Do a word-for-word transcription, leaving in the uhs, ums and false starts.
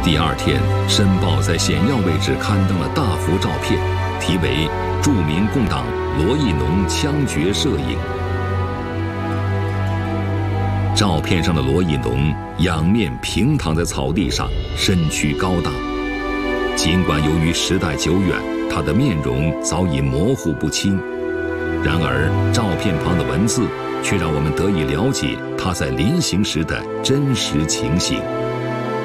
第二天，《申报》在显要位置刊登了大幅照片，题为“著名共党罗亦农枪决摄影”。照片上的罗亦农仰面平躺在草地上，身躯高大。尽管由于时代久远，他的面容早已模糊不清，然而照片旁的文字却让我们得以了解他在临行时的真实情形。